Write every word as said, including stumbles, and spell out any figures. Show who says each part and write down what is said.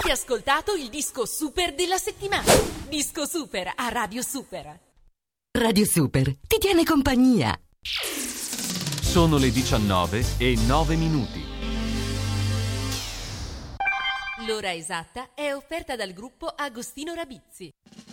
Speaker 1: Avete ascoltato il disco super della settimana. Disco Super a Radio Super.
Speaker 2: Radio Super ti tiene compagnia.
Speaker 3: Sono le diciannove e nove minuti.
Speaker 1: L'ora esatta è offerta dal gruppo Agostino Rabizzi.